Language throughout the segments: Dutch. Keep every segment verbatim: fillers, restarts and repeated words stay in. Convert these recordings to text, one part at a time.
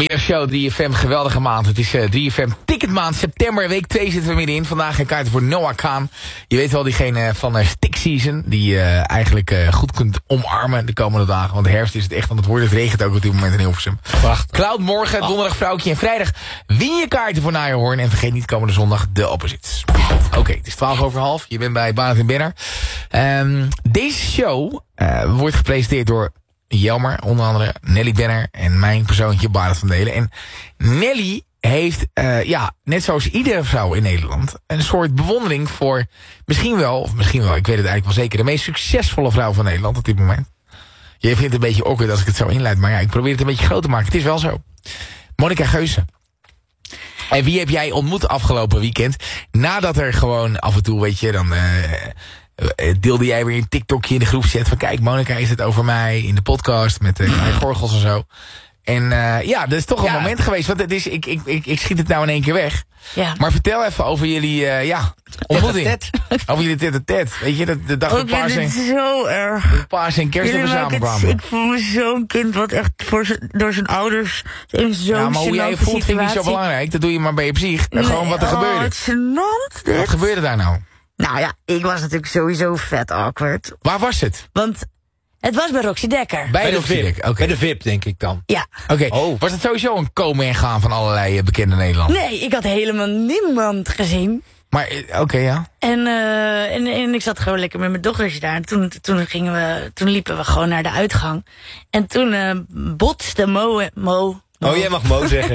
Weer een show, drie F M, geweldige maand. Het is uh, drie F M ticketmaand, september, week twee zitten we middenin. Vandaag een kaart voor Noah Khan. Je weet wel, diegene van uh, Stick Season, die uh, eigenlijk uh, goed kunt omarmen de komende dagen. Want de herfst is het echt aan het worden. Het regent ook op dit moment in Hilversum. Wacht. Cloud morgen, donderdag vrouwtje en vrijdag win je kaarten voor Nijenhoorn. En vergeet niet komende zondag de opposites. Oké, okay, het is twaalf over half. Je bent bij Barend en Benner. Um, deze show uh, wordt gepresenteerd door Jelmer, onder andere Nelly Benner en mijn persoontje Barend van Delen. En Nelly heeft, uh, ja, net zoals iedere vrouw in Nederland, een soort bewondering voor misschien wel, of misschien wel, ik weet het eigenlijk wel zeker, de meest succesvolle vrouw van Nederland op dit moment. Je vindt het een beetje awkward als ik het zo inleid, maar ja, ik probeer het een beetje groot te maken. Het is wel zo. Monica Geuze. En wie heb jij ontmoet afgelopen weekend? Nadat er gewoon af en toe, weet je, dan uh, deelde jij weer een TikTokje in de groepchat van kijk, Monica is het over mij in de podcast met uh, Kai Gorgels en zo. En uh, ja, dat is toch een ja. moment geweest. Want het is, ik, ik, ik, ik schiet het nou in één keer weg. Ja. Maar vertel even over jullie uh, ja, ontmoeting. Tet -tet. Over jullie tet tet. Weet je, de, de dag van Paas en... zo erg. De Paas en Kerst hebben we samen. Ik voel me zo'n kind wat echt voor z door zijn ouders in zo'n ja, maar hoe jij je voelt situatie. vind ik niet zo belangrijk. Dat doe je maar bij je psych. Nee, gewoon wat er oh, gebeurde. Wat gênant, dit. Wat gebeurde daar nou? Nou ja, ik was natuurlijk sowieso vet awkward. Waar was het? Want... het was bij Roxy Dekker. Bij, bij de de V I P. Okay. Bij de V I P, denk ik dan. Ja. Oké. Okay. Oh. Was het sowieso een komen en gaan van allerlei uh, bekende Nederlanders? Nee, ik had helemaal niemand gezien. Maar, uh, oké, okay, ja. En, uh, en, en ik zat gewoon lekker met mijn dochtertje daar. En toen, toen, gingen we, toen liepen we gewoon naar de uitgang. En toen uh, botste Mo, Mo... Mo... Oh, jij mag Mo zeggen.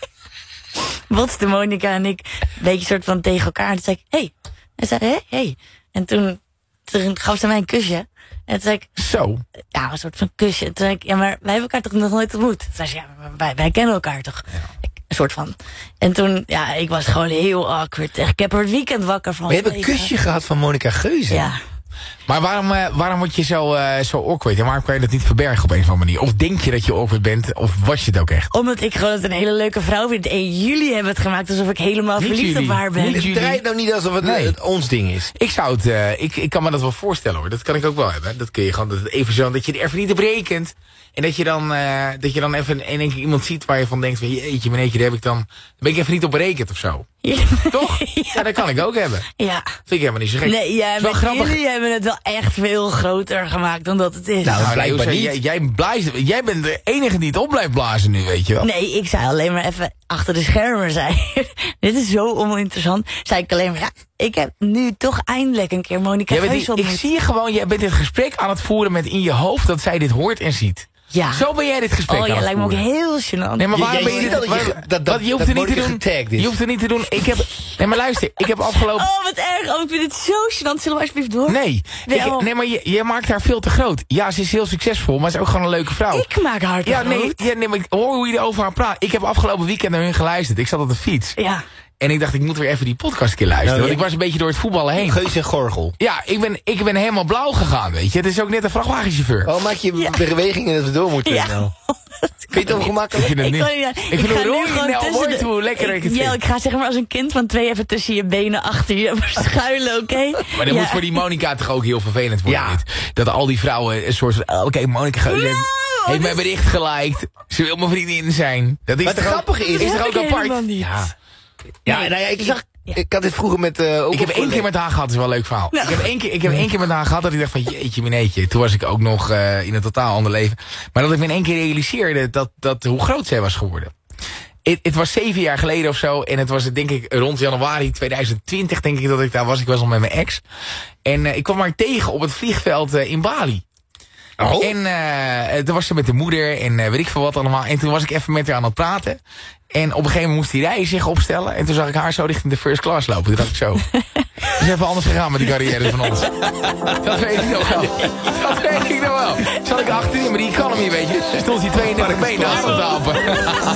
botste Monica en ik een beetje soort van tegen elkaar. En toen zei ik, hé. Hey. En zei, hé, hey, hey. En toen, toen gaf ze mij een kusje. En toen zei ik... Zo? Ja, een soort van kusje. En toen zei ik, ja, maar wij hebben elkaar toch nog nooit ontmoet? Toen zei ze, ja, maar wij, wij kennen elkaar toch? Ja. Een soort van. En toen, ja, ik was gewoon heel awkward. Ik heb er het weekend wakker van. We hebben een kusje gehad van Monica Geuze. Ja. Maar waarom, uh, waarom word je zo, uh, zo awkward? En waarom kan je dat niet verbergen op een of andere manier? Of denk je dat je awkward bent? Of was je het ook echt? Omdat ik gewoon het een hele leuke vrouw vind. En jullie hebben het gemaakt alsof ik helemaal niet verliefd jullie. op haar ben. Het draait nou niet alsof het, nee. het ons ding is. Ik zou het, uh, ik, ik kan me dat wel voorstellen hoor. Dat kan ik ook wel hebben. Dat kun je gewoon, dat het even zo, dat je er even niet op rekent. En dat je dan, uh, dat je dan even in één keer iemand ziet waar je van denkt, van, jeetje meneetje, daar heb ik dan, daar ben ik even niet op berekend of zo. Ja. Toch? Ja. ja, dat kan ik ook hebben. Ja. Vind ik helemaal niet zo gek. Nee, ja, maar jullie hebben het wel echt veel groter gemaakt dan dat het is. Nou, nou blijkbaar niet. Jij, jij, blaast, jij bent de enige die het op blijft blazen nu, weet je wel. Nee, ik zei alleen maar even achter de schermen, zei dit is zo oninteressant. Zei ik alleen maar, ja, ik heb nu toch eindelijk een keer Monica Geuze ontmoet. Ik zie je gewoon, jij bent dit gesprek aan het voeren met in je hoofd dat zij dit hoort en ziet. Ja. Zo ben jij dit gesprek oh, aan ja, het voeren. Oh, ja, lijkt me ook heel gênant. Nee, maar waarom ben je dit... Dat, waar, je, dat, dat, je hoeft er niet te doen. Je hoeft er niet te doen. Ik heb... Nee, maar luister. Ik heb afgelopen... Oh, wat erg. Oh, ik vind het zo gênant. Zullen we alsjeblieft door? Nee. Ik, nee, maar je, je maakt haar veel te groot. Ja, ze is heel succesvol, maar ze is ook gewoon een leuke vrouw. Ik maak haar te ja, groot. Nee, ja, nee, maar hoor hoe je over haar praat. Ik heb afgelopen weekend naar hun geluisterd. Ik zat op de fiets. Ja. En ik dacht, ik moet weer even die podcast een keer luisteren. Nou, want ik was een beetje door het voetballen heen. Geuze en Gorgel. Ja, ik ben, ik ben helemaal blauw gegaan, weet je. Het is ook net een vrachtwagenchauffeur. Oh, maak je ja. bewegingen dat we door moeten? Ja. Nou. Vind je het ongemakkelijk? Ik vind het niet. Ik, kan, ik vind hoe roer je nou wordt, de, hoe lekker ik, ik het vind. Ja, ik ga zeg maar als een kind van twee even tussen je benen achter je schuilen, oké? Okay? Maar dat ja. moet voor die Monica toch ook heel vervelend worden. Ja. Dat al die vrouwen een soort van, oké, okay, Monica Geuze no, heeft mijn bericht geliked. Ze wil mijn vriendin zijn. Dat is maar het grappige is, is er ook apart. Ja. Ja, nee, nou ja, ik, zag, ja. ik had dit vroeger met... Uh, ik heb één keer met haar gehad, dat is wel een leuk verhaal. Nou. Ik heb één keer, ik heb één keer met haar gehad dat ik dacht van jeetje mineetje. Toen was ik ook nog uh, in een totaal ander leven. Maar dat ik me in één keer realiseerde dat, dat hoe groot zij was geworden. Het, het was zeven jaar geleden of zo. En het was denk ik rond januari tweeduizend twintig denk ik dat ik daar was. Ik was al met mijn ex. En uh, ik kwam haar tegen op het vliegveld uh, in Bali. Oh. En uh, toen was ze met de moeder en uh, weet ik veel wat allemaal. En toen was ik even met haar aan het praten. En op een gegeven moment moest die rij zich opstellen. En toen zag ik haar zo richting de first class lopen. Toen dacht ik zo. Het is even anders gegaan met die carrière van ons. Dat weet ik nog wel. Dat weet ik nog wel. Zat ik achterin, maar die economy, weet je. Stond die tweeëndertig benen aan te tapen.